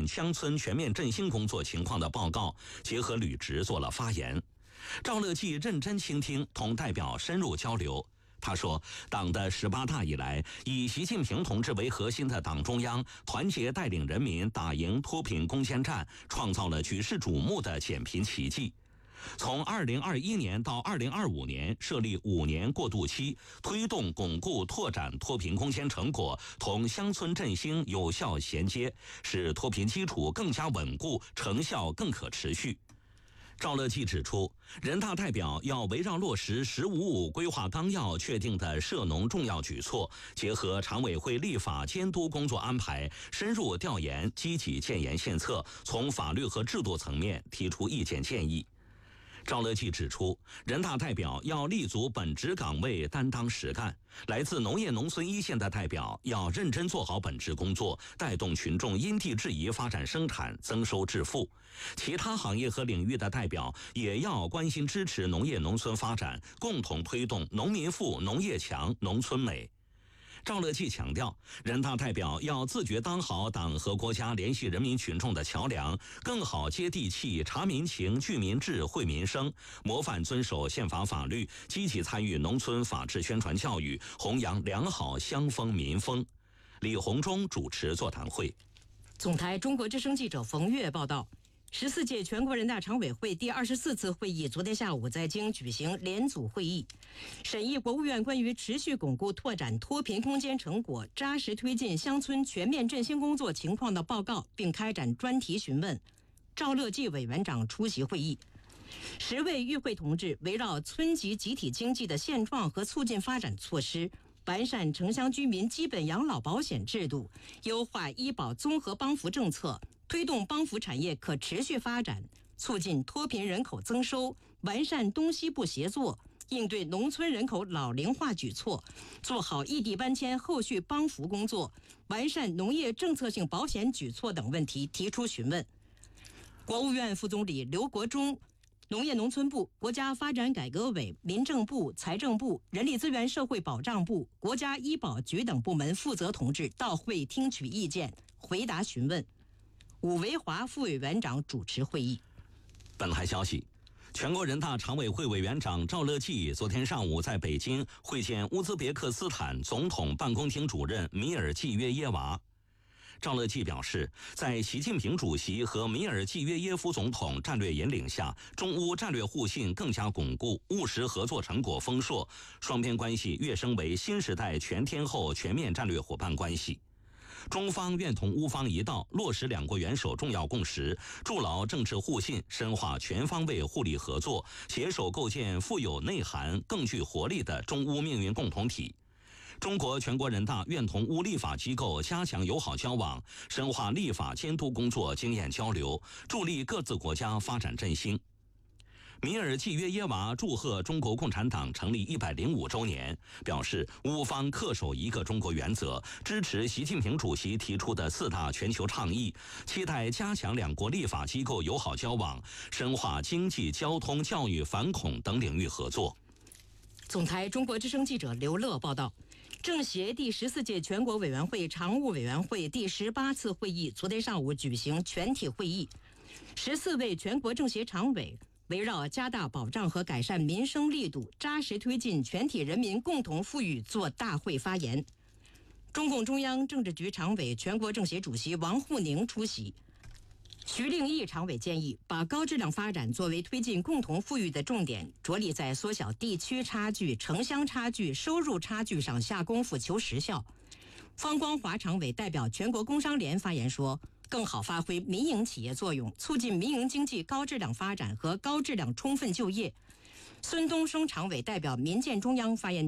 进乡村全面振兴工作情况的报告，结合履职做了发言。赵乐际认真倾听，同代表深入交流。他说，党的18大以来，以习近平同志为核心的党中央团结带领人民打赢脱贫攻坚战，创造了举世瞩目的减贫奇迹。从2021年到2025年设立5年过渡期，推动巩固拓展脱贫攻坚成果同乡村振兴有效衔接，使脱贫基础更加稳固，成效更可持续。赵乐际指出，人大代表要围绕落实“十五五”规划纲要确定的涉农重要举措，结合常委会立法监督工作安排，深入调研，积极建言献策，从法律和制度层面提出意见建议。赵乐际指出，人大代表要立足本职岗位，担当实干。来自农业农村一线的代表要认真做好本职工作，带动群众因地制宜发展生产，增收致富。其他行业和领域的代表也要关心支持农业农村发展，共同推动农民富、农业强、农村美。赵乐际强调，人大代表要自觉当好党和国家联系人民群众的桥梁，更好接地气、察民情、聚民智、惠民生，模范遵守宪法法律，积极参与农村法治宣传教育，弘扬良好乡风民风。李鸿忠主持座谈会。 总台中国之声记者冯月报道。14届全国人大常委会第24次会议昨天下午在京举行联组会议，审议国务院关于持续巩固拓展脱贫攻坚成果、扎实推进乡村全面振兴工作情况的报告，并开展专题询问。赵乐际委员长出席会议。10位与会同志围绕村级集体经济的现状和促进发展措施，完善城乡居民基本养老保险制度，优化医保综合帮扶政策，推动帮扶产业可持续发展，促进脱贫人口增收，完善东西部协作，应对农村人口老龄化举措，做好异地搬迁后续帮扶工作，完善农业政策性保险举措等问题提出询问。国务院副总理刘国中、农业农村部、国家发展改革委、民政部、财政部、人力资源社会保障部、国家医保局等部门负责同志到会听取意见，回答询问。武维华副委员长主持会议。 本台消息，全国人大常委会委员长赵乐际昨天上午在北京会见乌兹别克斯坦总统办公厅主任米尔季约耶娃。赵乐际表示，在习近平主席和米尔季约耶夫总统战略引领下，中乌战略互信更加巩固，务实合作成果丰硕，双边关系跃升为新时代全天候全面战略伙伴关系。中方愿同乌方一道，落实两国元首重要共识，筑牢政治互信，深化全方位互利合作，携手构建富有内涵、更具活力的中乌命运共同体。中国全国人大愿同乌立法机构加强友好交往，深化立法监督工作经验交流，助力各自国家发展振兴。米尔季约耶娃祝贺中国共产党成立105周年，表示乌方恪守一个中国原则，支持习近平主席提出的4大全球倡议，期待加强两国立法机构友好交往，深化经济、交通、教育、反恐等领域合作。 总台中国之声记者刘乐报道，政协第14届全国委员会常务委员会第18次会议昨天上午举行全体会议，14位全国政协常委围绕加大保障和改善民生力度，扎实推进全体人民共同富裕做大会发言。中共中央政治局常委、全国政协主席王沪宁出席。徐令义常委建议，把高质量发展作为推进共同富裕的重点，着力在缩小地区差距、城乡差距、收入差距上下功夫求实效。方光华常委代表全国工商联发言说，更好发挥民营企业作用，促进民营经济高质量发展和高质量充分就业。孙东升常委代表民建中央发言